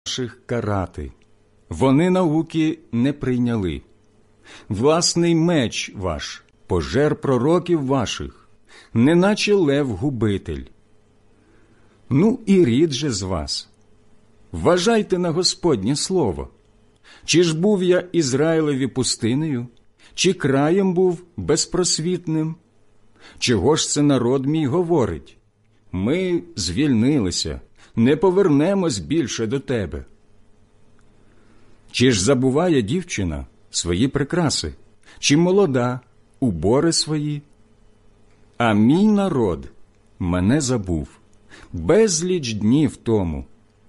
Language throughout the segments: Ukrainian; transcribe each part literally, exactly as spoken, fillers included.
ваших карати. Вони науки не прийняли. Власний меч ваш пожер пророків ваших, неначе лев-губитель. Ну і рід же з вас. Вважайте на Господнє слово. Чи ж був я Ізраїлеві пустинею, чи краєм був безпросвітним? Чого ж це народ мій говорить? Ми звільнилися, не повернемось більше до тебе. Чи ж забуває дівчина свої прикраси, чи молода убори свої? А мій народ мене забув безліч днів тому.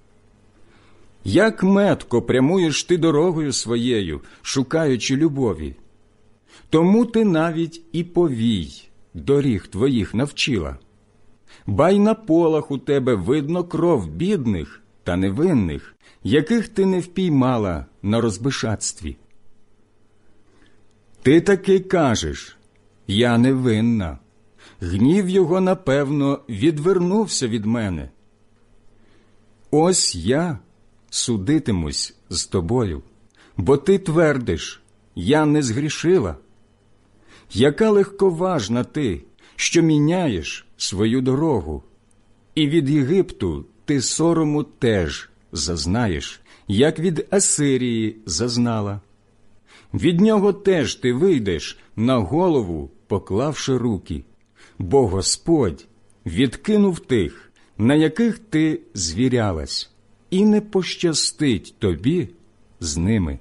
Як метко прямуєш ти дорогою своєю, шукаючи любові, тому ти навіть і повій доріг твоїх навчила. Ба й на полах у тебе видно кров бідних та невинних, яких ти не впіймала на розбишатстві. Ти таки кажеш: я невинна, гнів його, напевно, відвернувся від мене. Ось я судитимусь з тобою, бо ти твердиш: я не згрішила. Яка легковажна ти, що міняєш свою дорогу, і від Єгипту ти сорому теж зазнаєш, як від Асирії зазнала. Від нього теж ти вийдеш на голову, поклавши руки, бо Господь відкинув тих, на яких ти звірялась, і не пощастить тобі з ними.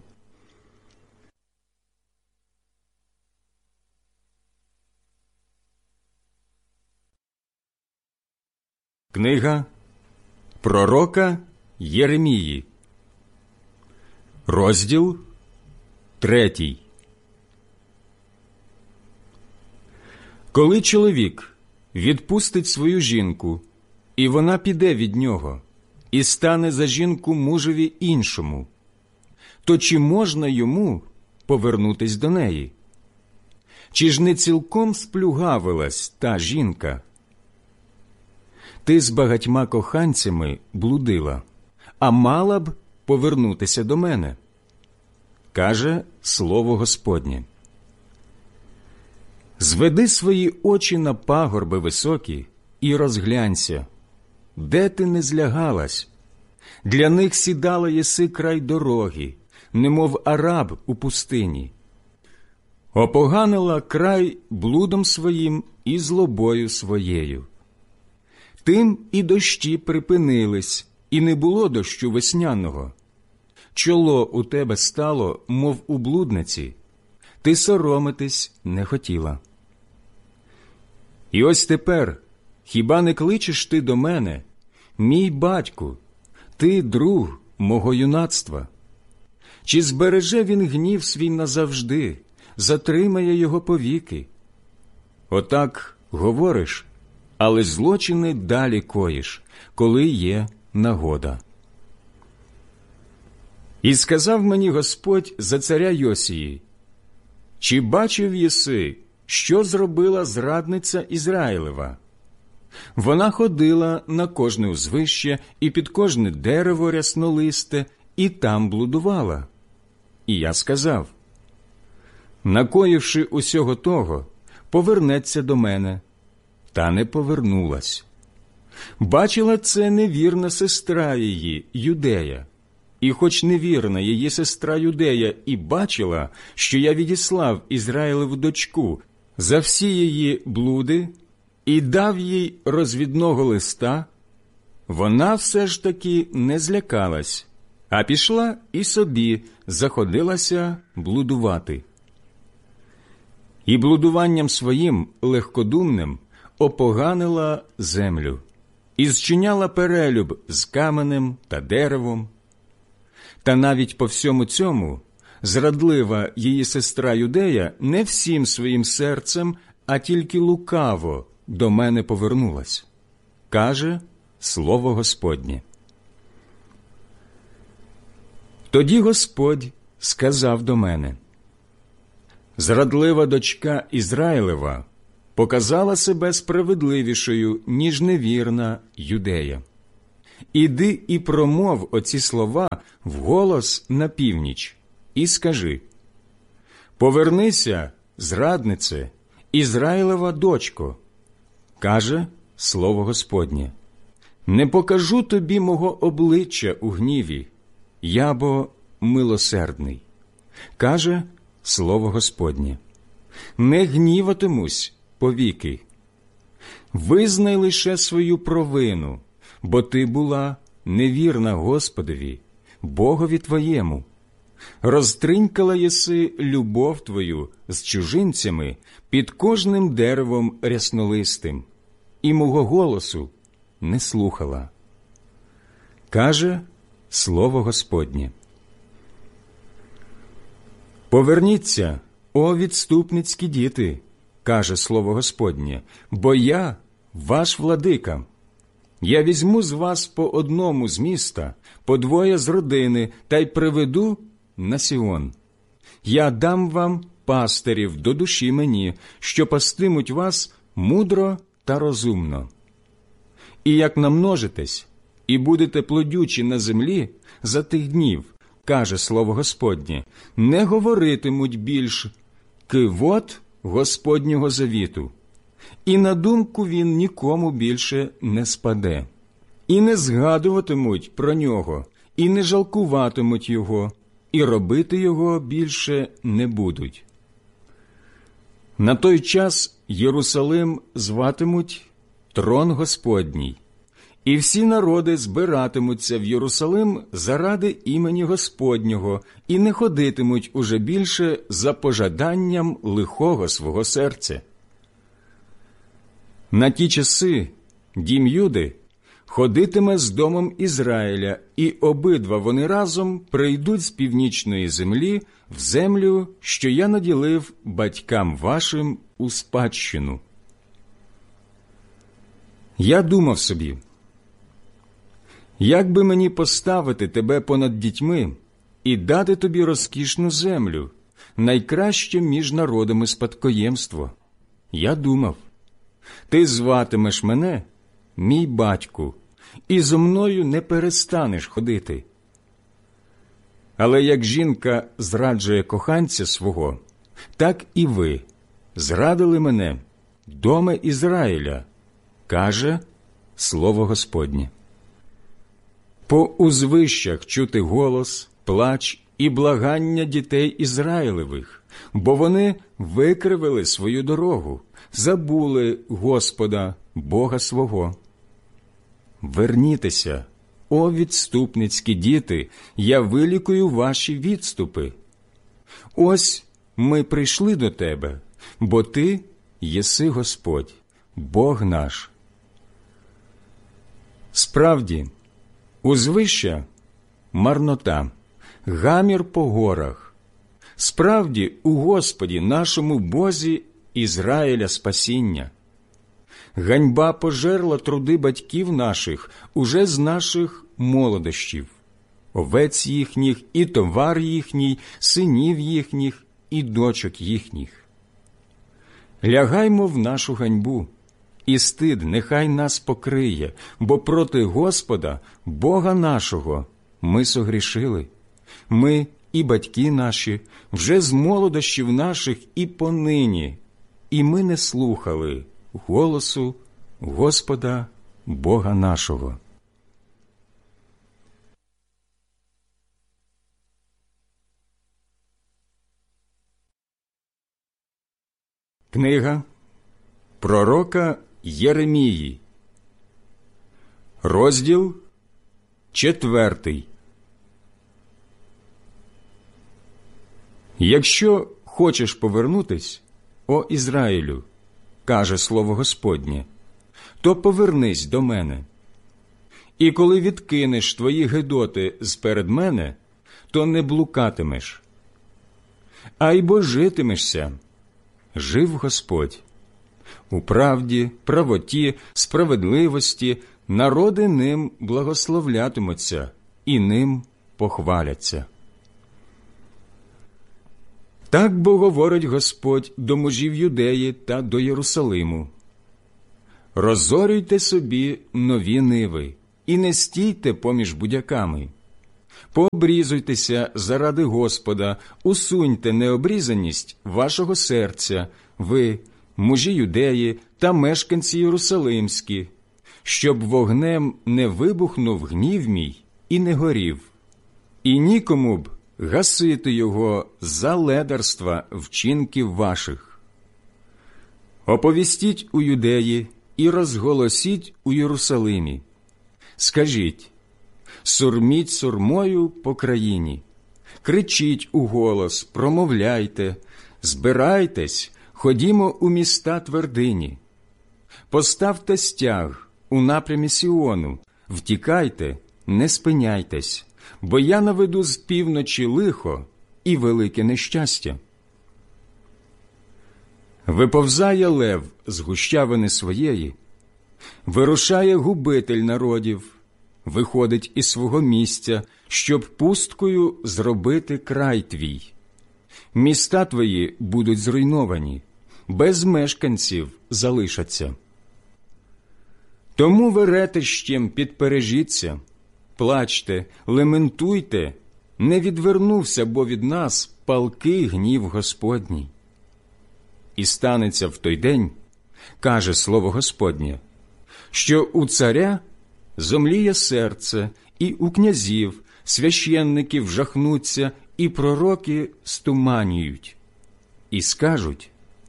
Книга пророка Єремії, розділ третій. Коли чоловік відпустить свою жінку, і вона піде від нього, і стане за жінку мужеві іншому, то чи можна йому повернутись до неї? Чи ж не цілком сплюгавилась та жінка? Ти з багатьма коханцями блудила, а мала б повернутися до мене, каже слово Господнє. Зведи свої очі на пагорби високі і розглянься, де ти не злягалась. Для них сідала єси край дороги, немов араб у пустині. Опоганила край блудом своїм і злобою своєю. Тим і дощі припинились, і не було дощу весняного. Чоло у тебе стало, мов у блудниці, ти соромитись не хотіла. І ось тепер, хіба не кличеш ти до мене, мій батьку, ти друг мого юнацтва? Чи збереже він гнів свій назавжди, затримає його повіки? Отак говориш, але злочини далі коїш, коли є нагода. І сказав мені Господь за царя Йосії: чи бачив єси, що зробила зрадниця Ізраїлева? Вона ходила на кожне узвище і під кожне дерево ряснолисте, і там блудувала. І я сказав: накоївши усього того, повернеться до мене. Та не повернулась. Бачила це невірна сестра її, Юдея. І хоч невірна її сестра Юдея і бачила, що я відіслав Ізраїлеву дочку за всі її блуди і дав їй розвідного листа, вона все ж таки не злякалась, а пішла і собі заходилася блудувати. І блудуванням своїм легкодумним опоганила землю і зчиняла перелюб з каменем та деревом. Та навіть по всьому цьому зрадлива її сестра Юдея не всім своїм серцем, а тільки лукаво до мене повернулась, каже слово Господнє. Тоді Господь сказав до мене: зрадлива дочка Ізраїлева показала себе справедливішою, ніж невірна Юдея. Іди і промов оці слова вголос на північ, і скажи: «Повернися, зраднице, Ізраїлева дочко, каже слово Господнє, не покажу тобі мого обличчя у гніві, я бо милосердний, каже слово Господнє, не гніватимусь повіки. Визнай лише свою провину, бо ти була невірна Господові, Богові твоєму. Розтринькала єси любов твою з чужинцями під кожним деревом ряснолистим, і мого голосу не слухала. Каже слово Господнє. Поверніться, о відступницькі діти, каже слово Господнє, бо я ваш владика. Я візьму з вас по одному з міста, по двоє з родини, та й приведу на Сіон. Я дам вам пастирів до душі мені, що пастимуть вас мудро та розумно. І як намножитесь, і будете плодючі на землі за тих днів, каже слово Господнє, не говоритимуть більш «кивот Господнього завіту», і на думку він нікому більше не спаде, і не згадуватимуть про нього, і не жалкуватимуть його, і робити його більше не будуть. На той час Єрусалим зватимуть «Трон Господній», і всі народи збиратимуться в Єрусалим заради імені Господнього і не ходитимуть уже більше за пожаданням лихого свого серця. На ті часи дім Юди ходитиме з домом Ізраїля, і обидва вони разом прийдуть з північної землі в землю, що я наділив батькам вашим у спадщину. Я думав собі, як би мені поставити тебе понад дітьми і дати тобі розкішну землю, найкраще між народами спадкоємство. Я думав, ти зватимеш мене, мій батьку, і зо мною не перестанеш ходити. Але як жінка зраджує коханця свого, так і ви зрадили мене, доме Ізраїля, каже слово Господнє. По узвищах чути голос, плач і благання дітей Ізраїлевих, бо вони викривили свою дорогу, забули Господа, Бога свого. Вернітеся, о відступницькі діти, я вилікую ваші відступи. Ось ми прийшли до тебе, бо ти єси Господь, Бог наш. Справді, узвища – марнота, гамір по горах. Справді, у Господі нашому Бозі Ізраїля спасіння. Ганьба пожерла труди батьків наших уже з наших молодощів, овець їхніх і товар їхній, синів їхніх і дочок їхніх. Лягаймо в нашу ганьбу, і стид нехай нас покриє, бо проти Господа, Бога нашого, ми согрішили. Ми і батьки наші, вже з молодощів наших і понині, і ми не слухали голосу Господа, Бога нашого. Книга пророка Єремії, розділ четвертий. Якщо хочеш повернутись, о Ізраїлю, каже слово Господнє, то повернись до мене. І коли відкинеш твої гидоти зперед мене, то не блукатимеш. А й бо житимешся, жив Господь. У правді, правоті, справедливості народи ним благословлятимуться і ним похваляться. Так бо говорить Господь до мужів Юдеї та до Єрусалиму. Розорюйте собі нові ниви і не стійте поміж будяками. Пообрізуйтеся заради Господа, усуньте необрізаність вашого серця, ви, мужі юдеї та мешканці єрусалимські, щоб вогнем не вибухнув гнів мій і не горів, і нікому б гасити його за ледарства вчинків ваших. Оповістіть у Юдеї і розголосіть у Єрусалимі. Скажіть: сурміть сурмою по країні, кричіть у голос, промовляйте, збирайтесь, ходімо у міста твердині. Поставте стяг у напрямі Сіону, втікайте, не спиняйтесь, бо я наведу з півночі лихо і велике нещастя. Виповзає лев з гущавини своєї, вирушає губитель народів, виходить із свого місця, щоб пусткою зробити край твій. Міста твої будуть зруйновані, без мешканців залишаться. Тому веретищем підпережіться, плачте, лементуйте, не відвернувся бо від нас палкий гнів Господній. І станеться в той день, каже слово Господнє, що у царя зомліє серце, і у князів, священників жахнуться, і пророки стуманіють, і скажуть: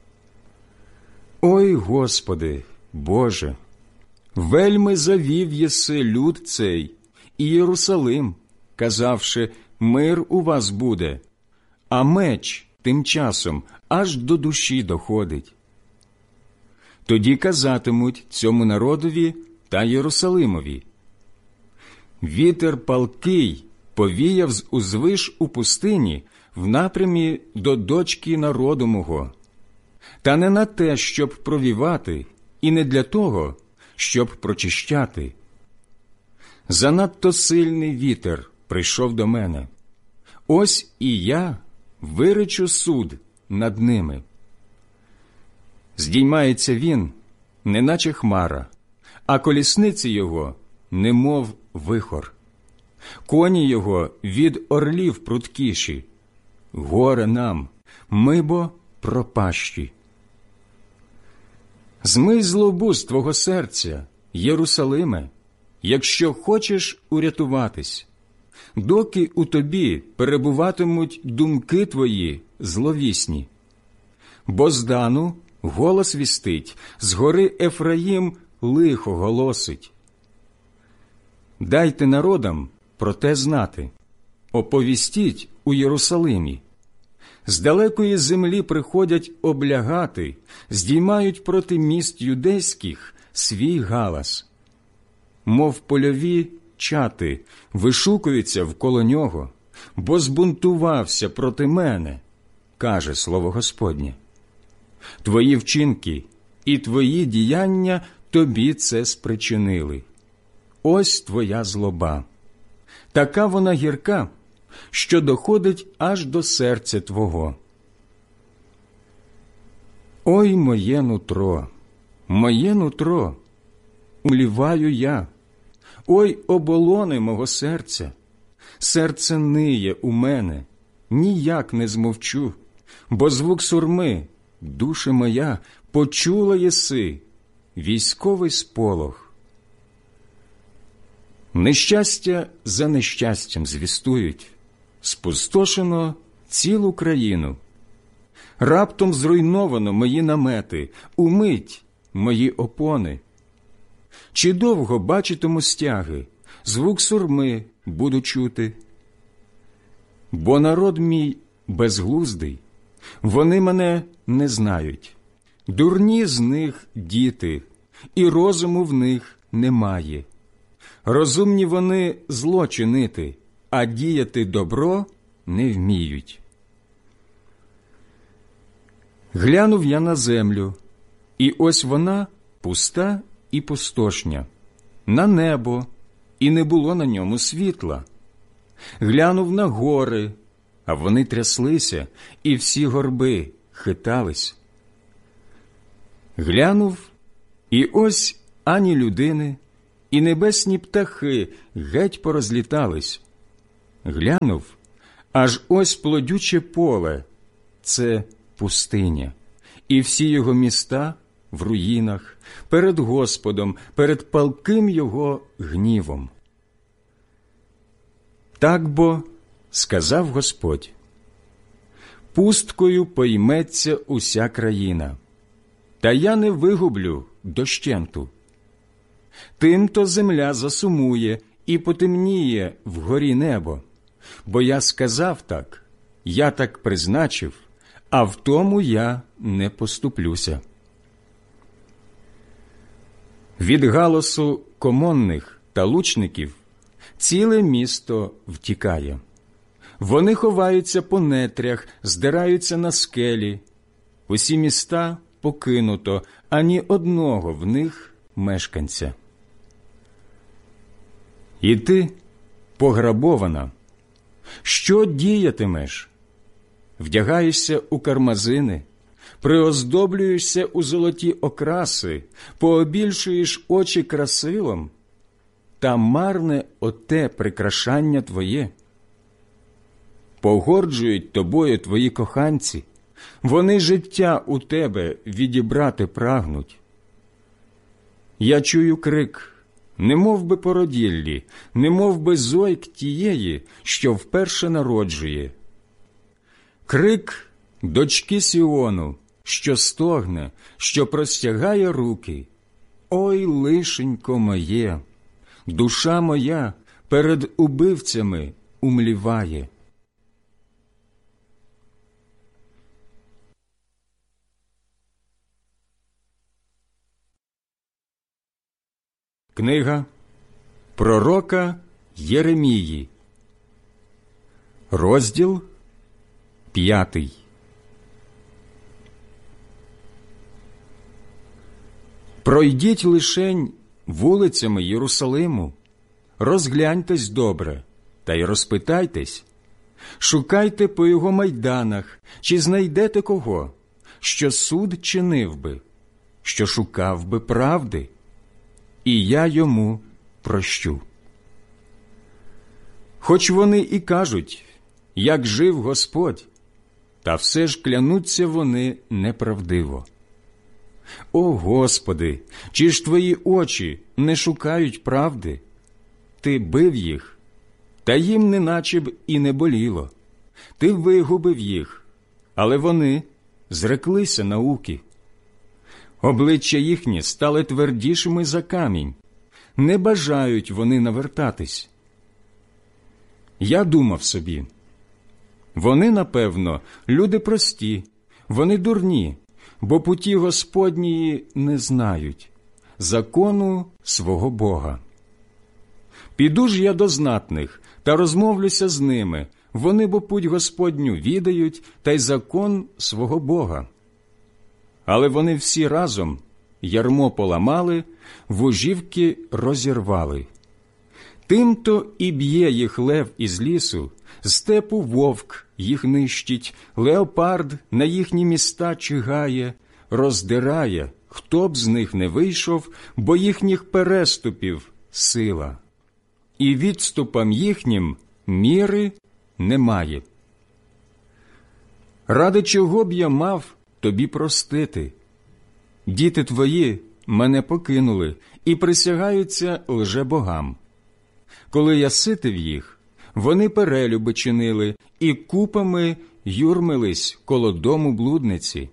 «Ой, Господи, Боже, вельми завів єси люд цей і Єрусалим, казавши, мир у вас буде, а меч тим часом аж до душі доходить». Тоді казатимуть цьому народові та Єрусалимові: «Вітер палкий повіяв з узвиш у пустині в напрямі до дочки народу мого, та не на те, щоб провівати, і не для того, щоб прочищати. Занадто сильний вітер прийшов до мене. Ось і я виречу суд над ними. Здіймається він, неначе хмара, а колісниці його немов вихор. Коні його від орлів пруткіші. Горе нам, ми бо пропащі. Змий злобу з твого серця, Єрусалиме, якщо хочеш урятуватись, доки у тобі перебуватимуть думки твої зловісні. Бо з Дану голос вістить, з гори Ефраїм лихо голосить. Дайте народам про те знати, оповістіть у Єрусалимі. З далекої землі приходять облягати, здіймають проти міст юдейських свій галас. Мов польові чати вишукуються вколо нього, бо збунтувався проти мене, каже слово Господнє. Твої вчинки і твої діяння тобі це спричинили. Ось твоя злоба. Така вона гірка, що доходить аж до серця твого. Ой, моє нутро, моє нутро, умліваю я. Ой, оболони мого серця, серце ниє у мене, ніяк не змовчу, бо звук сурми, душе моя, почула єси, військовий сполох. Нещастя за нещастям звістують, спустошено цілу країну. Раптом зруйновано мої намети, умить мої опони. Чи довго бачитиму стяги, звук сурми буду чути? Бо народ мій безглуздий, вони мене не знають. Дурні з них діти, і розуму в них немає. Розумні вони зло чинити, а діяти добро не вміють. Глянув я на землю, і ось вона пуста і пустошня, на небо, і не було на ньому світла. Глянув на гори, а вони тряслися, і всі горби хитались. Глянув, і ось ані людини, і небесні птахи геть порозлітались. Глянув, аж ось плодюче поле – це пустиня, і всі його міста в руїнах, перед Господом, перед палким його гнівом. Так бо сказав Господь: пусткою пойметься уся країна, та я не вигублю дощенту. Тим-то земля засумує і потемніє вгорі небо, бо я сказав так, я так призначив, а в тому я не поступлюся. Від галасу комонних та лучників ціле місто втікає. Вони ховаються по нетрях, здираються на скелі. Усі міста покинуто, ані одного в них мешканця. І ти, пограбована, що діятимеш? Вдягаєшся у кармазини, приоздоблюєшся у золоті окраси, пообільшуєш очі красилом, та марне оте прикрашання твоє. Погорджують тобою твої коханці, вони життя у тебе відібрати прагнуть. Я чую крик, немов би породіллі, немов би зойк тієї, що вперше народжує. Крик дочки Сіону, що стогне, що простягає руки. Ой, лишенько моє, душа моя перед убивцями умліває. Книга пророка Єремії, розділ п'ятий. Пройдіть лишень вулицями Єрусалиму, розгляньтесь добре, та й розпитайтесь, шукайте по його майданах, чи знайдете кого, що суд чинив би, що шукав би правди, і я йому прощу. Хоч вони і кажуть, як жив Господь, та все ж клянуться вони неправдиво. О, Господи, чи ж твої очі не шукають правди? Ти бив їх, та їм неначе б і не боліло. Ти вигубив їх, але вони зреклися науки. Обличчя їхні стали твердішими за камінь, не бажають вони навертатись. Я думав собі, вони, напевно, люди прості, вони дурні, бо путі Господнії не знають, закону свого Бога. Піду ж я до знатних та розмовлюся з ними, вони бо путь Господню відають та й закон свого Бога. Але вони всі разом ярмо поламали, вожівки розірвали. Тим-то і б'є їх лев із лісу, з степу вовк їх нищить, леопард на їхні міста чигає, роздирає, хто б з них не вийшов, бо їхніх переступів сила. І відступам їхнім міри немає. Ради чого б я мав тобі простити? Діти твої мене покинули і присягаються лжебогам. Коли я ситив їх, вони перелюби чинили і купами юрмились коло дому блудниці.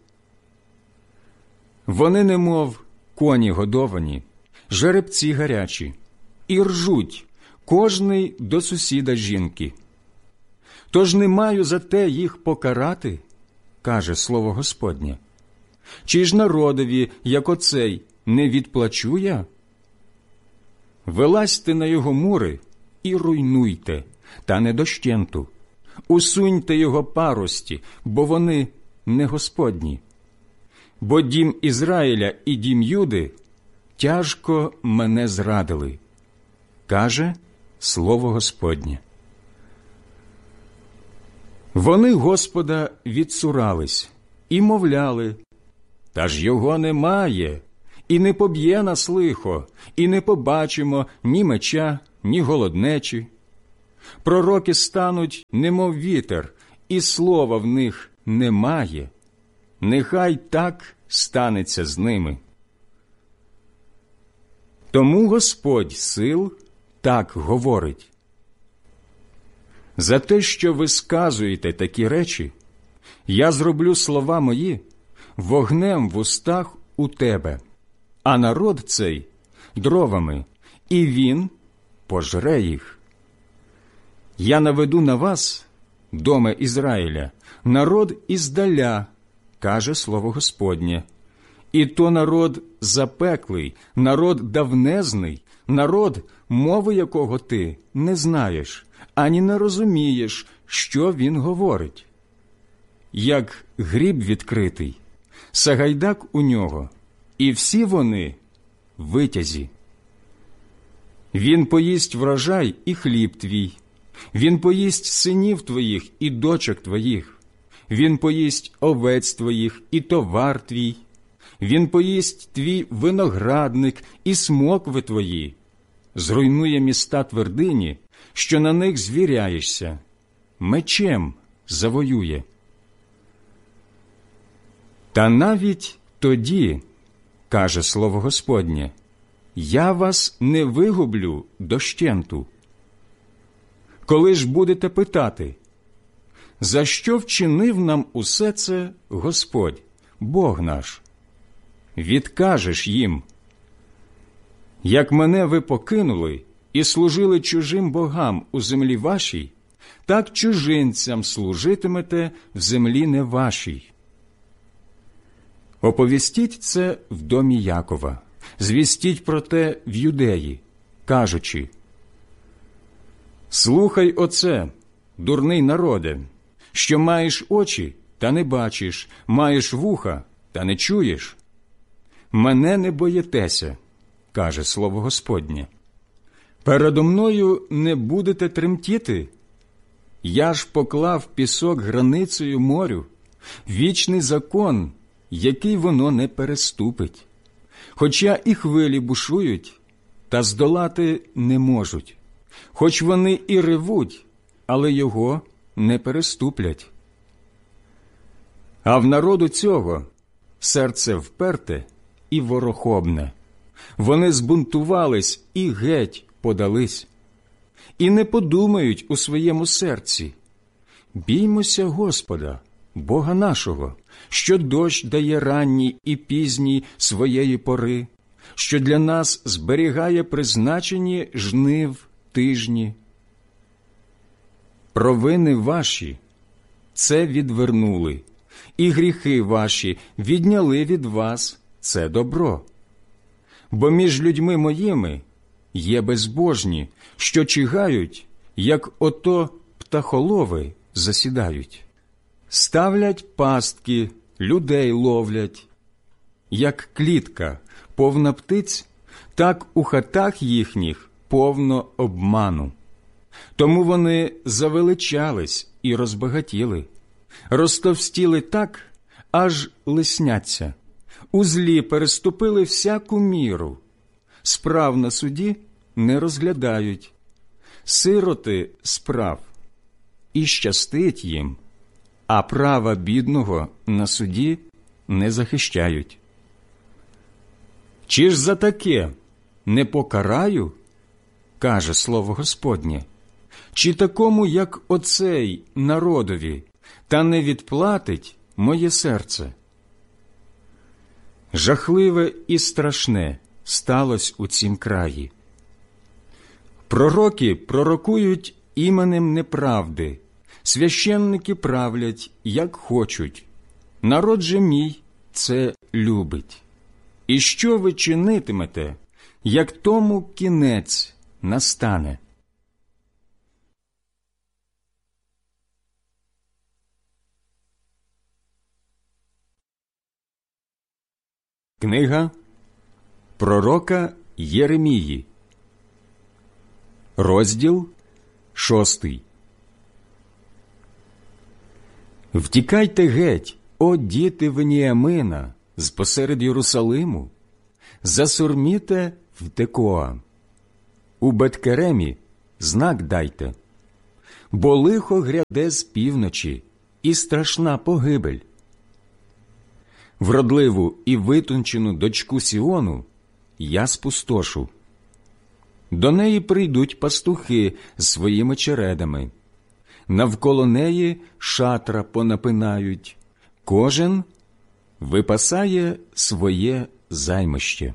Вони немов коні годовані, жеребці гарячі, і ржуть, кожний до сусіда жінки. Тож не маю за те їх покарати, каже слово Господнє. Чи ж народові, як оцей, не відплачу я? Вилазьте на його мури і руйнуйте, та не дощенту. Усуньте його парості, бо вони не Господні. Бо дім Ізраїля і дім Юди тяжко мене зрадили, каже слово Господнє. Вони Господа відсурались і мовляли, та ж його немає, і не поб'є нас лихо, і не побачимо ні меча, ні голоднечі. Пророки стануть, немов вітер, і слова в них немає. Нехай так станеться з ними. Тому Господь сил так говорить. За те, що ви сказуєте такі речі, я зроблю слова мої вогнем в устах у тебе, а народ цей дровами, і він пожре їх. Я наведу на вас, доме Ізраїля, народ іздаля, каже слово Господнє, і то народ запеклий, народ давнезний, народ, мови якого ти не знаєш, ані не розумієш, що він говорить. Як гріб відкритий, сагайдак у нього, і всі вони витязі. Він поїсть врожай і хліб твій, він поїсть синів твоїх і дочок твоїх, він поїсть овець твоїх і товар твій, він поїсть твій виноградник і смокви твої, зруйнує міста твердині, що на них звіряєшся, мечем завоює. Та навіть тоді, каже слово Господнє, я вас не вигублю дощенту. Коли ж будете питати, за що вчинив нам усе це Господь, Бог наш? Відкажеш їм, як мене ви покинули і служили чужим богам у землі вашій, так чужинцям служитимете в землі не вашій. Оповістіть це в домі Якова, звістіть про те в Юдеї, кажучи: слухай оце, дурний народе, що маєш очі, та не бачиш, маєш вуха, та не чуєш. Мене не боїтеся, каже слово Господнє. Передо мною не будете тремтіти? Я ж поклав пісок границею морю, вічний закон, який воно не переступить. Хоча і хвилі бушують, та здолати не можуть. Хоч вони і ревуть, але його не переступлять. А в народу цього серце вперте і ворохобне. Вони збунтувались і геть подались. І не подумають у своєму серці: біймося Господа, Бога нашого, що дощ дає ранній і пізній своєї пори, що для нас зберігає призначені жнив тижні. Провини ваші це відвернули, і гріхи ваші відняли від вас це добро. Бо між людьми моїми є безбожні, що чигають, як ото птахолови засідають. Ставлять пастки, людей ловлять. Як клітка повна птиць, так у хатах їхніх повно обману. Тому вони завеличались і розбагатіли, розтовстіли так, аж лисняться, у злі переступили всяку міру, справ на суді не розглядають, сироти справ, і щастить їм, а права бідного на суді не захищають. Чи ж за таке не покараю, каже слово Господнє, чи такому, як оцей народові, та не відплатить моє серце? Жахливе і страшне сталося у цім краї. Пророки пророкують іменем неправди, священники правлять, як хочуть. Народ же мій це любить. І що ви чинитимете, як тому кінець настане? Книга пророка Єремії, розділ шостий. Втікайте геть, о діти Веніамина, з посеред Єрусалиму, засурміте в Текоа. У Беткеремі знак дайте, бо лихо гряде з півночі і страшна погибель. Вродливу і витончену дочку Сіону я спустошу. До неї прийдуть пастухи з своїми чередами. Навколо неї шатра понапинають. Кожен випасає своє займище.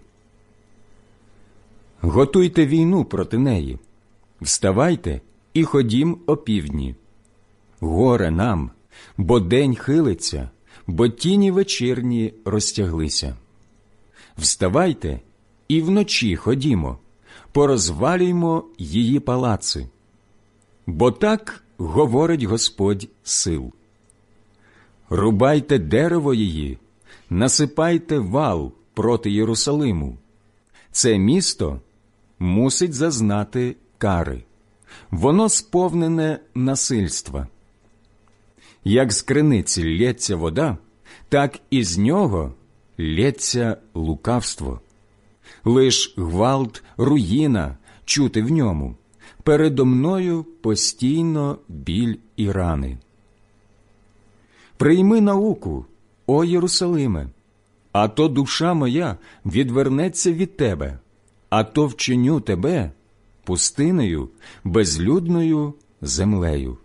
Готуйте війну проти неї. Вставайте і ходім опівдні. Горе нам, бо день хилиться, бо тіні вечірні розтяглися. Вставайте і вночі ходімо, порозвалюймо її палаци. Бо так говорить Господь сил. Рубайте дерево її, насипайте вал проти Єрусалиму. Це місто мусить зазнати кари. Воно сповнене насильства. Як з криниці лється вода, так і з нього лється лукавство. Лиш гвалт, руїна чути в ньому. Передо мною постійно біль і рани. Прийми науку, о Єрусалиме, а то душа моя відвернеться від тебе, а то вчиню тебе пустинею, безлюдною землею.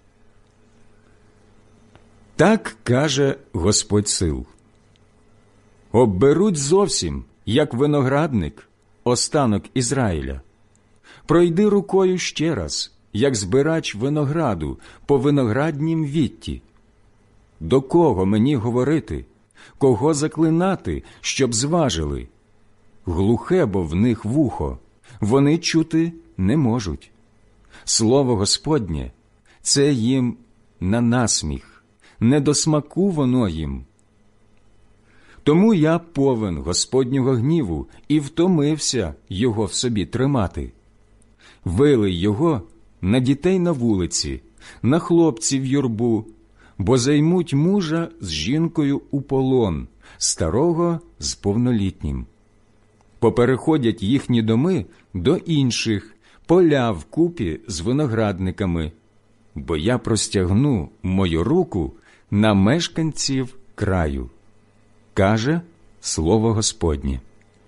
Так каже Господь сил. Обберуть зовсім, як виноградник, останок Ізраїля. Пройди рукою ще раз, як збирач винограду по винограднім вітті. До кого мені говорити, кого заклинати, щоб зважили? Глухе, бо в них вухо, вони чути не можуть. Слово Господнє – це їм на насміх, не до смаку воно їм. Тому я повен Господнього гніву і втомився його в собі тримати. Вилий його на дітей на вулиці, на хлопців юрбу, бо займуть мужа з жінкою у полон, старого з повнолітнім. Попереходять їхні доми до інших, поля вкупі з виноградниками, бо я простягну мою руку на мешканців краю, каже Слово Господнє.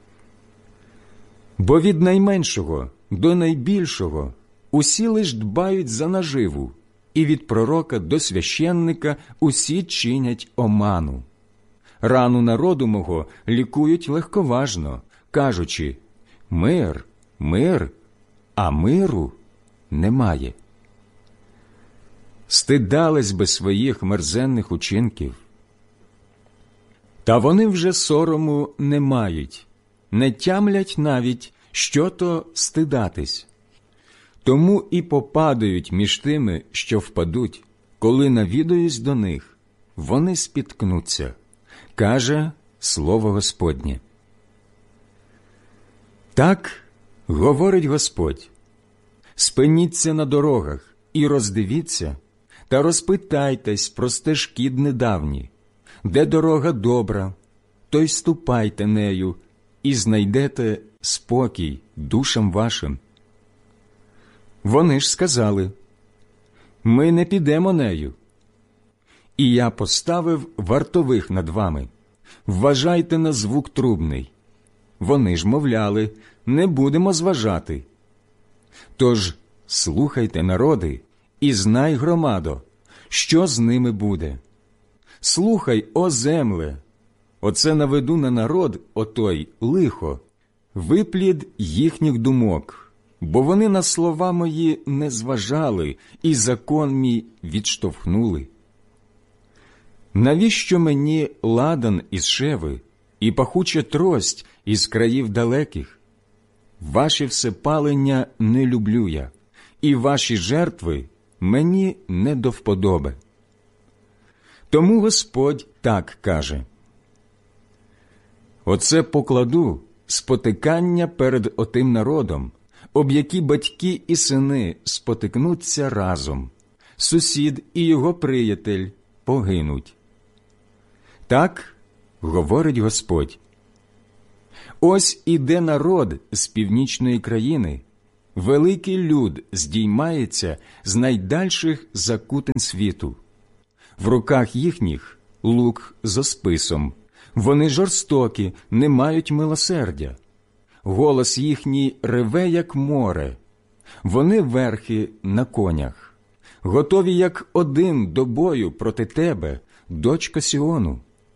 Бо від найменшого до найбільшого усі лиш дбають за наживу, і від пророка до священника усі чинять оману. Рану народу мого лікують легковажно, кажучи: мир, мир, а миру немає. Стидались би своїх мерзенних учинків. Та вони вже сорому не мають, не тямлять навіть, що то стидатись. Тому і попадають між тими, що впадуть, коли навідаюсь до них, вони спіткнуться, каже Слово Господнє. Так говорить Господь: спиніться на дорогах і роздивіться, та розпитайтесь про стежки недавні, де дорога добра, то й ступайте нею, і знайдете спокій душам вашим. Вони ж сказали: ми не підемо нею. І я поставив вартових над вами, вважайте на звук трубний. Вони ж мовляли: не будемо зважати. Тож слухайте, народи, і знай, громадо, що з ними буде. Слухай, о земле, оце наведу на народ отой лихо, виплід їхніх думок, бо вони на слова мої не зважали і закон мій відштовхнули. Навіщо мені ладан із Шеви і пахуча трость із країв далеких? Ваші всепалення не люблю я, і ваші жертви мені не до вподоби. Тому Господь так каже: оце покладу спотикання перед отим народом, об які батьки і сини спотикнуться разом, сусід і його приятель погинуть. Так говорить Господь: Ось іде народ з північної країни, великий люд здіймається з найдальших закутин світу. В руках їхніх лук зо списом, вони жорстокі, не мають милосердя. Голос їхній реве, як море, вони верхи на конях, готові, як один до бою проти тебе, дочко Сіону.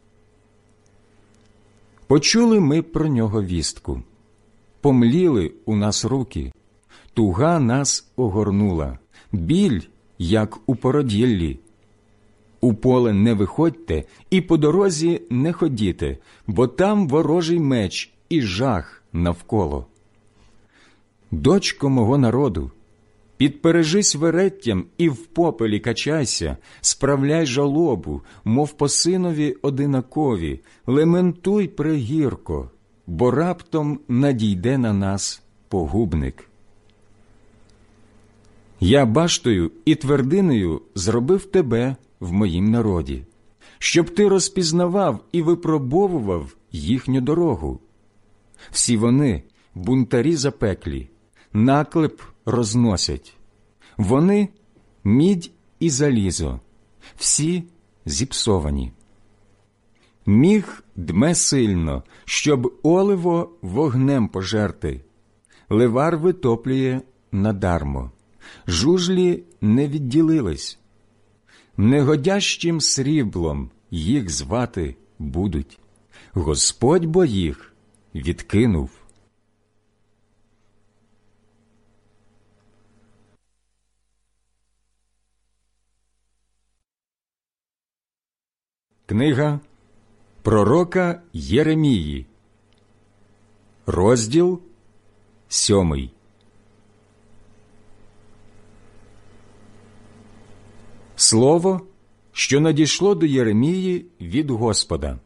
Почули ми про нього вістку, помліли у нас руки, туга нас огорнула, біль, як у породіллі. У поле не виходьте і по дорозі не ходіте, бо там ворожий меч і жах навколо. Дочко мого народу, підпережись вереттям і в попелі качайся, справляй жалобу, мов по синові одинакові, лементуй пригірко, бо раптом надійде на нас погубник. Я баштою і твердиною зробив тебе в моїм народі, щоб ти розпізнавав і випробовував їхню дорогу. Всі вони – бунтарі запеклі, наклеп розносять. Вони – мідь і залізо, всі зіпсовані. Міх дме сильно, щоб оливо вогнем пожерти. Ливар витоплює надармо, жужлі не відділились. Негодящим сріблом їх звати будуть. Господь бо їх відкинув. Книга пророка Єремії, розділ сьомий. Слово, що надійшло до Єремії від Господа.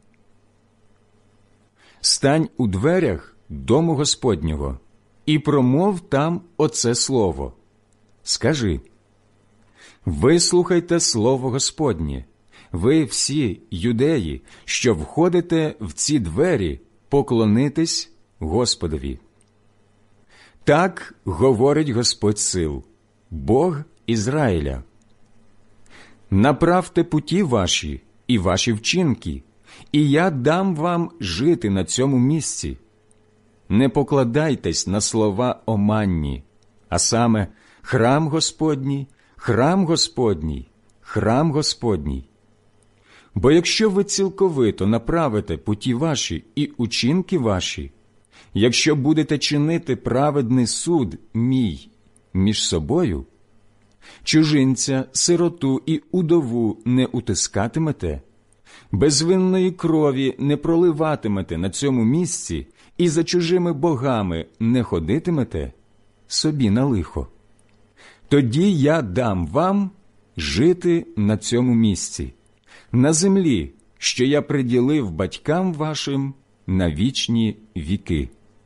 Стань у дверях дому Господнього і промов там оце слово. Скажи: вислухайте слово Господнє, ви всі юдеї, що входите в ці двері, поклонитесь Господові. Так говорить Господь сил, Бог Ізраїля. Направте путі ваші і ваші вчинки, і я дам вам жити на цьому місці. Не покладайтесь на слова оманні, а саме храм Господній, храм Господній, храм Господній. Бо якщо ви цілковито направите путі ваші і учинки ваші, якщо будете чинити праведний суд мій між собою, чужинця, сироту і удову не утискатимете, безвинної крові не проливатимете на цьому місці і за чужими богами не ходитимете, собі на лихо. Тоді я дам вам жити на цьому місці, на землі, що я приділив батькам вашим на вічні віки.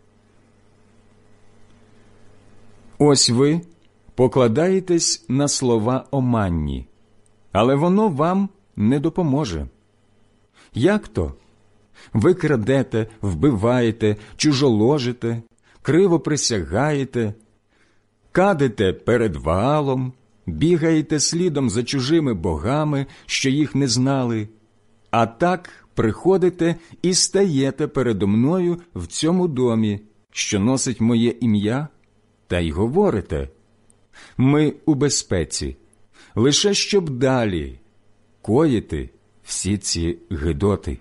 Ось ви покладаєтесь на слова оманні, але воно вам не допоможе. Як то? Ви крадете, вбиваєте, чужоложите, криво присягаєте, кадите перед Ваалом, бігаєте слідом за чужими богами, що їх не знали, а так приходите і стаєте передо мною в цьому домі, що носить моє ім'я, та й говорите: ми у безпеці, лише щоб далі коїти всі ці гидоти.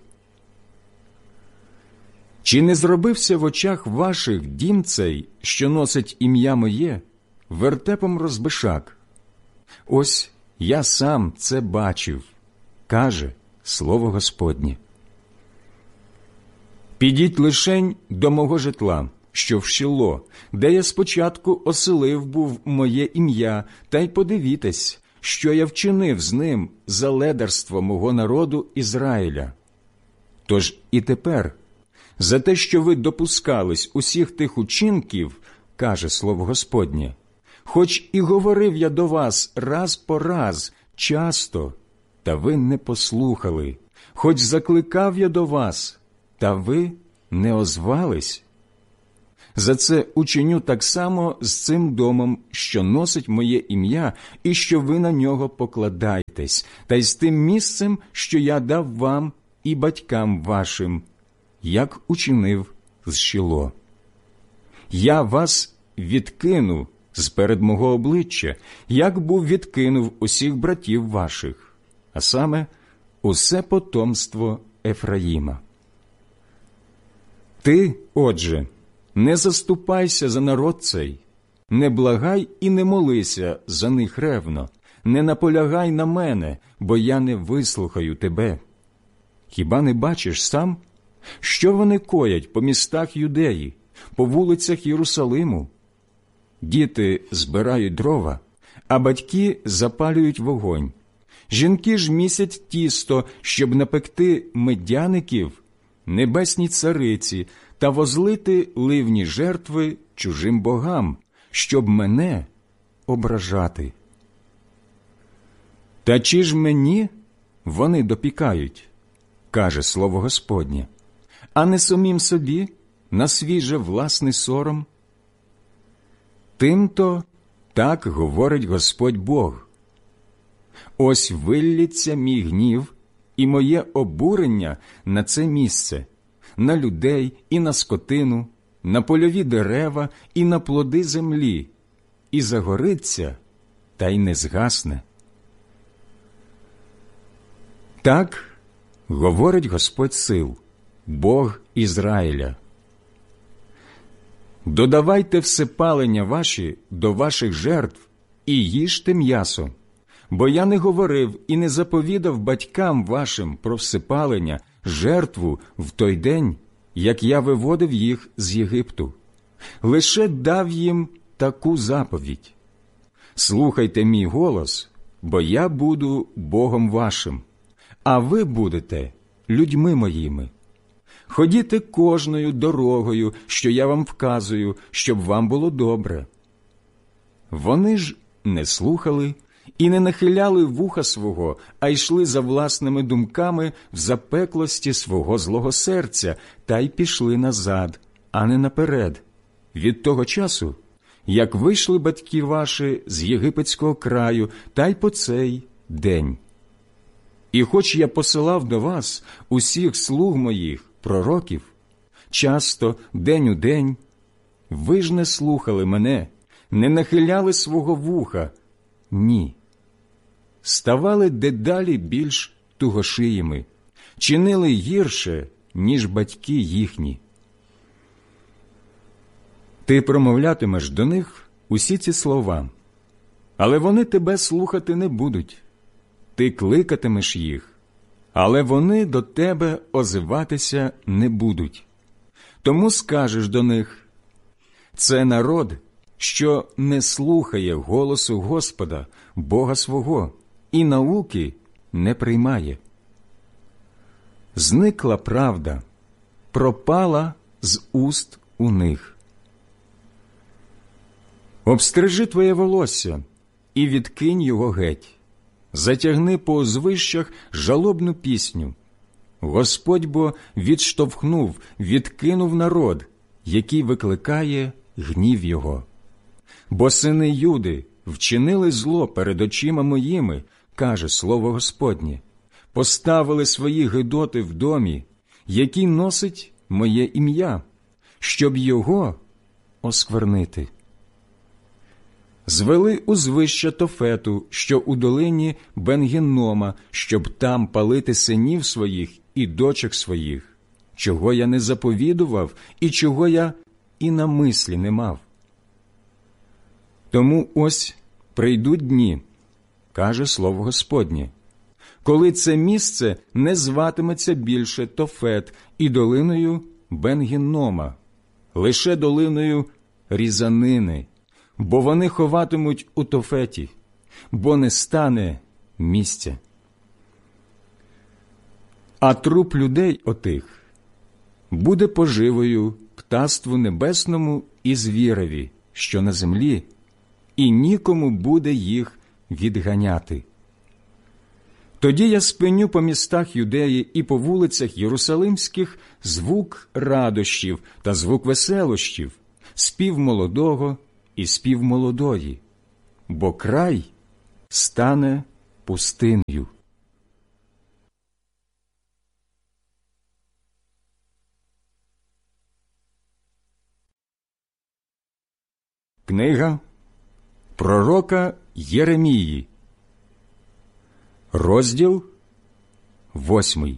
Чи не зробився в очах ваших дім цей, що носить ім'я моє, вертепом розбишак? Ось я сам це бачив, каже слово Господнє. Підіть лишень до мого житла, що в Шіло, де я спочатку оселив був моє ім'я, та й подивітесь, що я вчинив з ним за ледарство мого народу Ізраїля. Тож і тепер, за те, що ви допускались усіх тих учинків, каже слово Господнє, хоч і говорив я до вас раз по раз, часто, та ви не послухали, хоч закликав я до вас, та ви не озвались, За це учиню так само з цим домом, що носить моє ім'я, і що ви на нього покладаєтесь, та й з тим місцем, що я дав вам і батькам вашим, як учинив з Шіло. Я вас відкину з-перед мого обличчя, як був відкинув усіх братів ваших, а саме усе потомство Ефраїма. Ти, отже, не заступайся за народ цей, не благай і не молися за них ревно, не наполягай на мене, бо я не вислухаю тебе. Хіба не бачиш сам, що вони коять по містах Юдеї, по вулицях Єрусалиму? Діти збирають дрова, а батьки запалюють вогонь. Жінки ж місять тісто, щоб напекти медяників небесній цариці та возлити ливні жертви чужим богам, щоб мене ображати. Та чи ж мені вони допікають, каже слово Господнє, а не самим собі на свій же власний сором? Тим-то так говорить Господь Бог. Ось виллється мій гнів і моє обурення на це місце, на людей і на скотину, на польові дерева і на плоди землі, і загориться, та й не згасне. Так говорить Господь сил, Бог Ізраїля. Додавайте всепалення ваші до ваших жертв і їжте м'ясо, бо я не говорив і не заповідав батькам вашим про всепалення, жертву в той день, як я виводив їх з Єгипту. Лише дав їм таку заповідь. Слухайте мій голос, бо я буду Богом вашим, а ви будете людьми моїми. Ходіте кожною дорогою, що я вам вказую, щоб вам було добре. Вони ж не слухали і не нахиляли вуха свого, а йшли за власними думками в запеклості свого злого серця, та й пішли назад, а не наперед, від того часу, як вийшли батьки ваші з єгипетського краю, та й по цей день. І хоч я посилав до вас усіх слуг моїх, пророків, часто, день у день, ви ж не слухали мене, не нахиляли свого вуха, ні. Ставали дедалі більш тугошиїми, чинили гірше, ніж батьки їхні. Ти промовлятимеш до них усі ці слова, але вони тебе слухати не будуть. Ти кликатимеш їх, але вони до тебе озиватися не будуть. Тому скажеш до них: це народ, що не слухає голосу Господа, Бога свого, і науки не приймає. Зникла правда, пропала з уст у них. Обстрижи твоє волосся і відкинь його геть. Затягни по узвищах жалобну пісню. Господь бо відштовхнув, відкинув народ, який викликає гнів його. Бо сини Юди вчинили зло перед очима моїми, каже слово Господнє, поставили свої гидоти в домі, який носить моє ім'я, щоб його осквернити. Звели узвища Тофету, що у долині Бен-Гіннома, щоб там палити синів своїх і дочок своїх, чого я не заповідував і чого я і на мислі не мав. Тому ось прийдуть дні, каже слово Господнє, коли це місце не зватиметься більше Тофет і долиною Бен-Гіннома, лише долиною різанини, бо вони ховатимуть у Тофеті, бо не стане місця. А труп людей отих буде поживою птаству небесному і звірові, що на землі, і нікому буде їх відганяти. Тоді я спиню по містах Юдеї і по вулицях Єрусалимських звук радощів та звук веселощів, спів молодого і спів молодої, бо край стане пустиною. Книга пророка Єремії, розділ восьмий.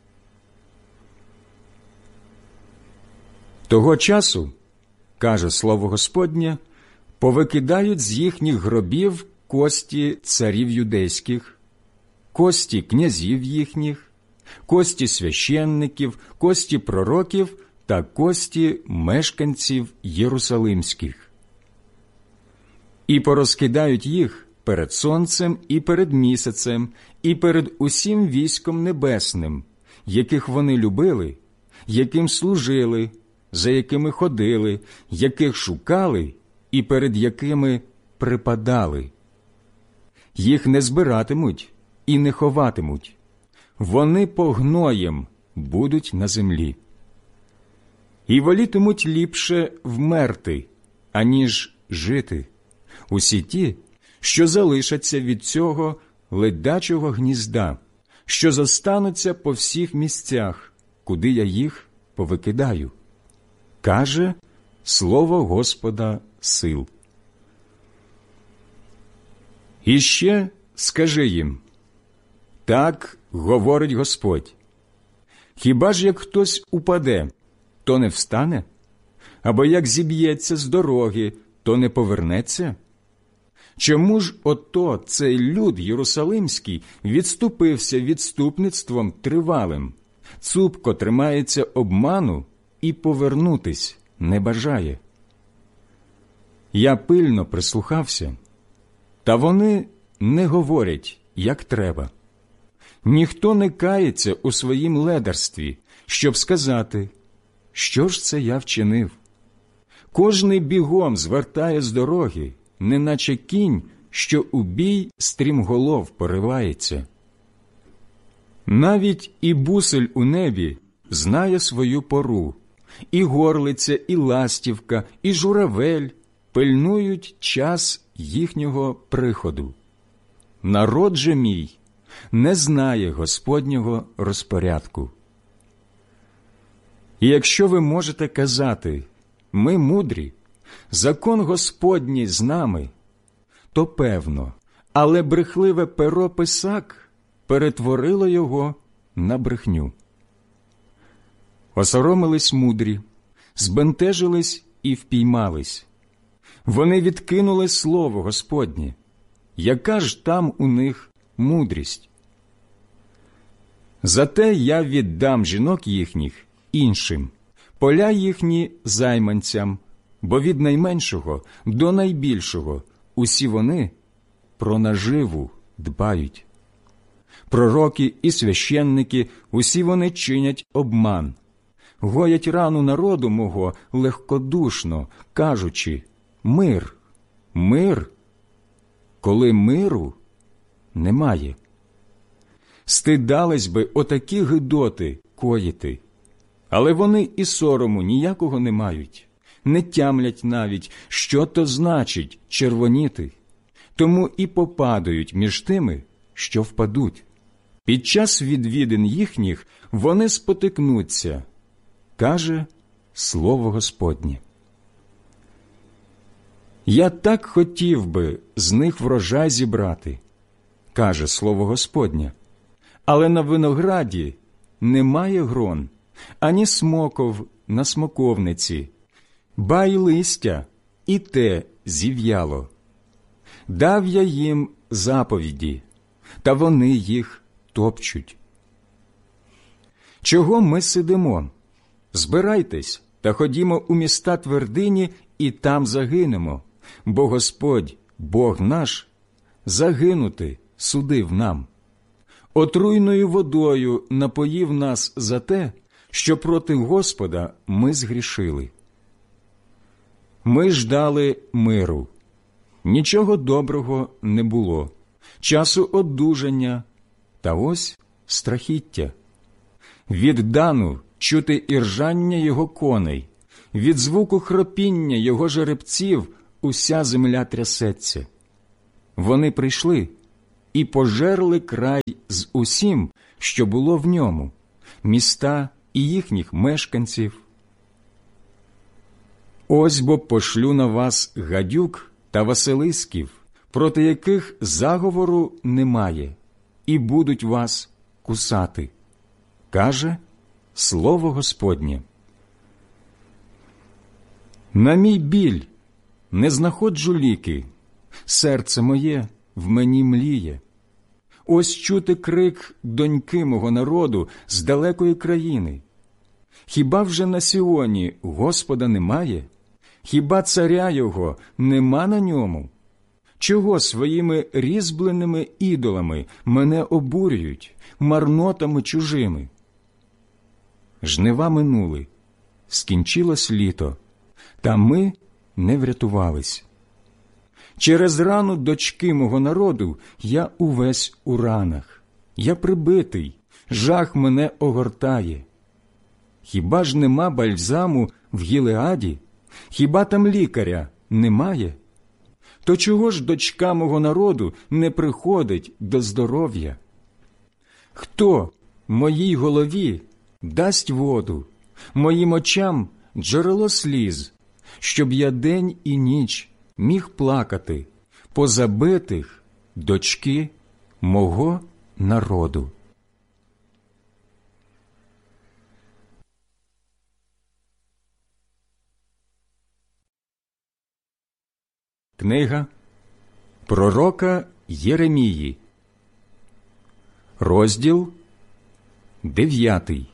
Того часу, каже слово Господнє, повикидають з їхніх гробів кості царів юдейських, кості князів їхніх, кості священників, кості пророків та кості мешканців єрусалимських. І порозкидають їх перед сонцем і перед місяцем, і перед усім військом небесним, яких вони любили, яким служили, за якими ходили, яких шукали і перед якими припадали. Їх не збиратимуть і не ховатимуть. Вони погноєм будуть на землі. І волітимуть ліпше вмерти, аніж жити. Усі ті, що залишаться від цього ледачого гнізда, що зостануться по всіх місцях, куди я їх повикидаю, каже слово Господа сил. І ще скажи їм, так говорить Господь, хіба ж як хтось упаде, то не встане? Або як зіб'ється з дороги, то не повернеться? Чому ж ото цей люд єрусалимський відступився відступництвом тривалим, цупко тримається обману і повернутись не бажає? Я пильно прислухався, та вони не говорять, як треба. Ніхто не кається у своїм ледарстві, щоб сказати, що ж це я вчинив. Кожний бігом звертає з дороги, неначе кінь, що у бій стрімголов поривається. Навіть і бусель у небі знає свою пору, і горлиця, і ластівка, і журавель пильнують час їхнього приходу. Народ же мій не знає Господнього розпорядку. І якщо ви можете казати, ми мудрі, закон Господній з нами, то певно, але брехливе перо писак перетворило його на брехню. Осоромились мудрі, збентежились і впіймались. Вони відкинули слово Господнє. Яка ж там у них мудрість? Зате я віддам жінок їхніх іншим, поля їхні займанцям, бо від найменшого до найбільшого усі вони про наживу дбають. Пророки і священники, усі вони чинять обман, гоять рану народу мого легкодушно, кажучи, мир, мир, коли миру немає. Стидались би отакі гидоти коїти, але вони і сорому ніякого не мають, не тямлять навіть, що то значить червоніти, тому і попадають між тими, що впадуть. Під час відвідин їхніх вони спотикнуться, каже слово Господнє. Я так хотів би з них врожай зібрати, каже слово Господнє, але на винограді немає грон, ані смоков на смоковниці, ба й листя, і те зів'яло. Дав я їм заповіді, та вони їх топчуть. Чого ми сидимо? Збирайтесь та ходімо у міста твердині, і там загинемо, бо Господь, Бог наш, загинути судив нам. Отруйною водою напоїв нас за те, що проти Господа ми згрішили. Ми ждали миру. Нічого доброго не було, часу одужання, та ось страхіття. Від Дану чути іржання його коней, від звуку хропіння його жеребців уся земля трясеться. Вони прийшли і пожерли край з усім, що було в ньому, міста і їхніх мешканців. Ось бо пошлю на вас гадюк та василисків, проти яких заговору немає, і будуть вас кусати, каже слово Господнє. На мій біль не знаходжу ліки, серце моє в мені мліє. Ось чути крик доньки мого народу з далекої країни. Хіба вже на Сіоні Господа немає? Хіба царя його нема на ньому? Чого своїми різьбленими ідолами мене обурюють, марнотами чужими? Жнива минули, скінчилось літо, та ми не врятувались. Через рану дочки мого народу я увесь у ранах. Я прибитий, жах мене огортає. Хіба ж нема бальзаму в Гілеаді? Хіба там лікаря немає? То чого ж дочка мого народу не приходить до здоров'я? Хто моїй голові дасть воду, моїм очам джерело сліз, щоб я день і ніч міг плакати по забитих дочки мого народу? Книга пророка Єремії, розділ дев'ятий.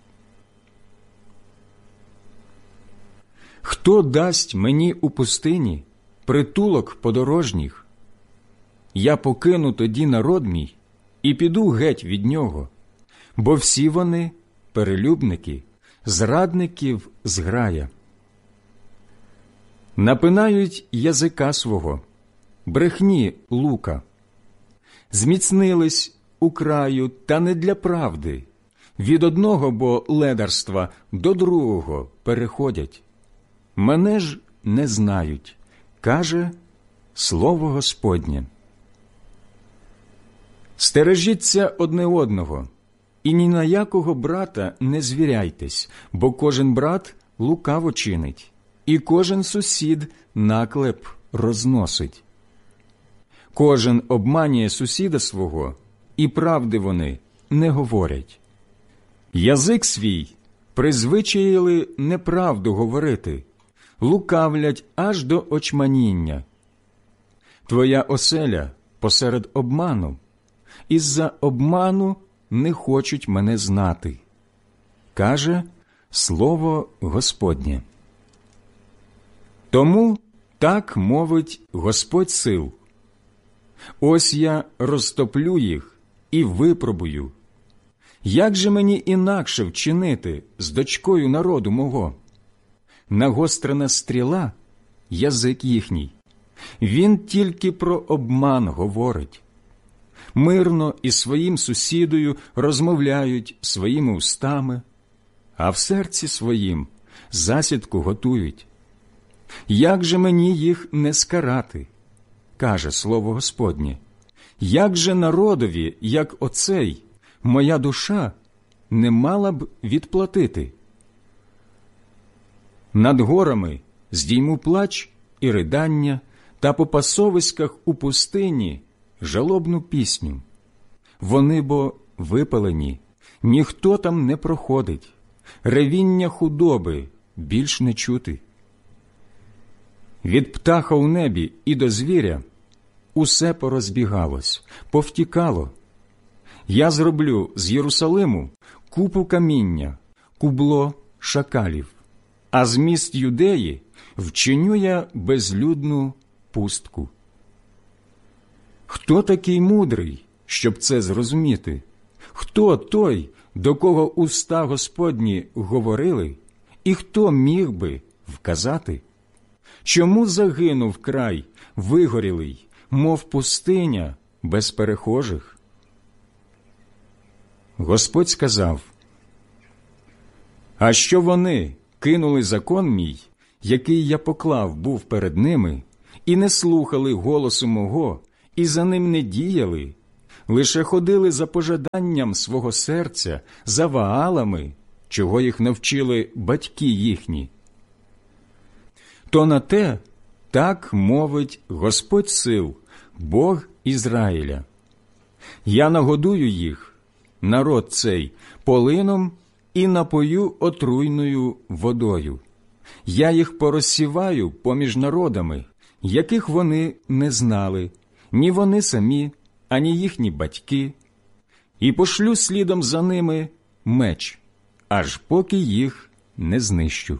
Хто дасть мені у пустині притулок подорожніх? Я покину тоді народ мій і піду геть від нього, бо всі вони перелюбники, зрадників зграя. Напинають язика свого, брехні лука. Зміцнились у краю, та не для правди. Від одного бо ледарства до другого переходять. Мене ж не знають, каже слово Господнє. Стережіться одне одного, і ні на якого брата не звіряйтесь, бо кожен брат лукаво чинить, і кожен сусід наклеп розносить. Кожен обманює сусіда свого, і правди вони не говорять. Язик свій призвичаїли неправду говорити, лукавлять аж до очманіння. Твоя оселя посеред обману, із-за обману не хочуть мене знати, каже слово Господнє. Тому так мовить Господь сил. Ось я розтоплю їх і випробую. Як же мені інакше вчинити з дочкою народу мого? Нагострена стріла – язик їхній. Він тільки про обман говорить. Мирно із своїм сусідою розмовляють своїми устами, а в серці своїм засідку готують. Як же мені їх не скарати, каже слово Господнє. Як же народові, як оцей, моя душа не мала б відплатити? Над горами здійму плач і ридання, та по пасовиськах у пустині жалобну пісню. Вони бо випалені, ніхто там не проходить, ревіння худоби більш не чути. Від птаха у небі і до звіря усе порозбігалось, повтікало. Я зроблю з Єрусалиму купу каміння, кубло шакалів, а з міст Юдеї вчиню я безлюдну пустку. Хто такий мудрий, щоб це зрозуміти? Хто той, до кого уста Господні говорили, і хто міг би вказати? Чому загинув край вигорілий, мов пустиня без перехожих? Господь сказав: а що вони кинули закон мій який я поклав був перед ними, і не слухали голосу мого, і за ним не діяли, лише ходили за пожаданням свого серця, за Ваалами, чого їх навчили батьки їхні, то на те так мовить Господь сил, Бог Ізраїля. Я нагодую їх, народ цей, полином і напою отруйною водою. Я їх порозсіваю поміж народами, яких вони не знали, ні вони самі, ані їхні батьки, і пошлю слідом за ними меч, аж поки їх не знищу.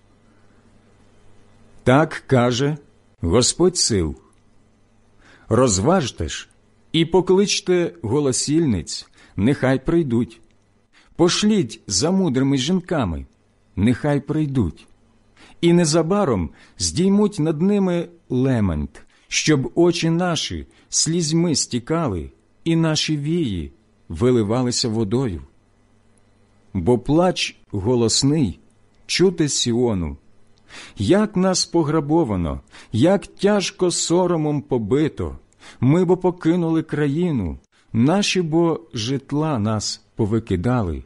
Так каже Господь сил. Розважте ж і покличте голосільниць, нехай прийдуть. Пошліть за мудрими жінками, нехай прийдуть. І незабаром здіймуть над ними лемент, щоб очі наші слізьми стікали, і наші вії виливалися водою. Бо плач голосний чути з Сіону. Як нас пограбовано, як тяжко соромом побито, ми бо покинули країну, наші бо житла нас повикидали.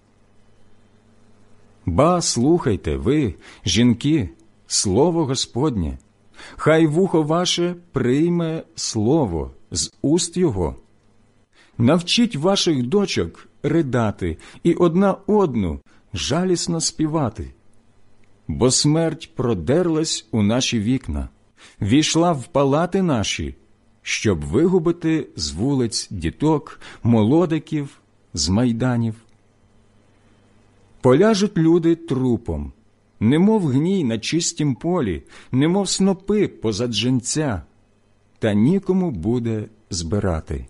Ба, слухайте ви, жінки, слово Господнє, хай вухо ваше прийме слово з уст його. Навчіть ваших дочок ридати і одна одну жалісно співати. Бо смерть продерлась у наші вікна, війшла в палати наші, щоб вигубити з вулиць діток, молодиків, з майданів. Поляжуть люди трупом, немов гній на чистім полі, немов снопи позад женця, та нікому буде збирати.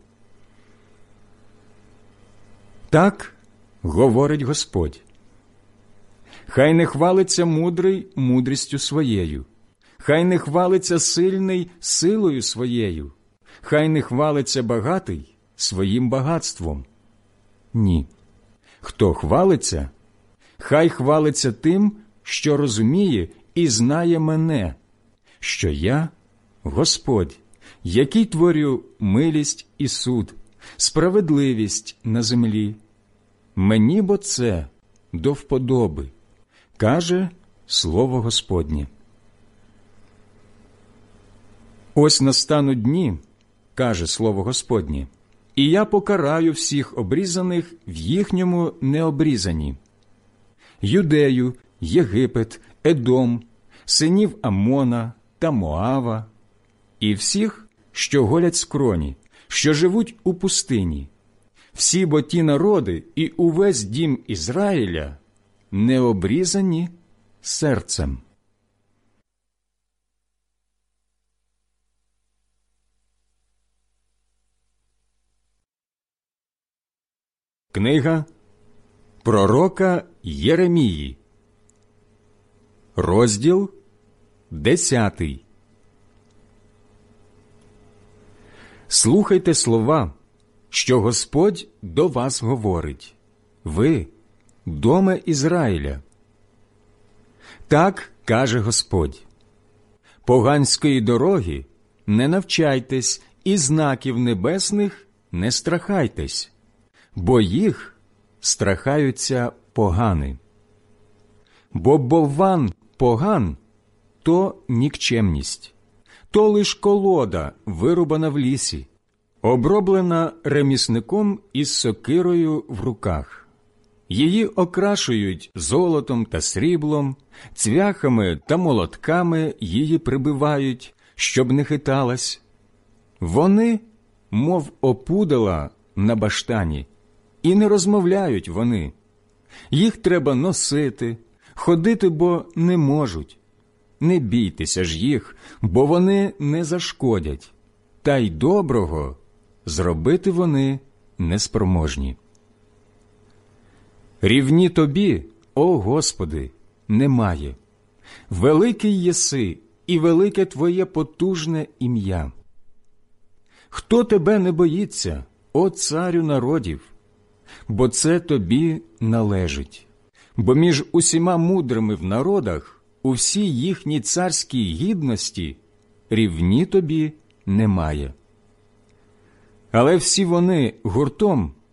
Так говорить Господь. Хай не хвалиться мудрий мудрістю своєю, хай не хвалиться сильний силою своєю, хай не хвалиться багатий своїм багатством. Ні. Хто хвалиться, хай хвалиться тим, що розуміє і знає мене, що я – Господь, який творю милість і суд, справедливість на землі. Мені бо це до вподоби, каже слово Господнє. Ось настануть дні, каже слово Господнє, і я покараю всіх обрізаних в їхньому необрізанні. Юдею, Єгипет, Едом, синів Амона та Моава, і всіх, що голять скроні, що живуть у пустині. Всі бо ті народи і увесь дім Ізраїля не обрізані серцем. Книга пророка Єремії, розділ десятий. Слухайте слова, що Господь до вас говорить, ви, доме Ізраїля. Так каже Господь: поганської дороги не навчайтесь, і знаків небесних не страхайтесь, бо їх страхаються погани. Бо бовван поган – то нікчемність, то лиш колода, вирубана в лісі, оброблена ремісником із сокирою в руках. Її окрашують золотом та сріблом, цвяхами та молотками її прибивають, щоб не хиталась. Вони, мов опудала на баштані, і не розмовляють вони. Їх треба носити, ходити, бо не можуть. Не бійтеся ж їх, бо вони не зашкодять, та й доброго зробити вони неспроможні. Рівні тобі, о Господи, немає. Великий єси, і велике Твоє потужне ім'я. Хто тебе не боїться, о царю народів? Бо це тобі належить. Бо між усіма мудрими в народах у всій їхній царській гідності рівні тобі немає. Але всі вони гуртом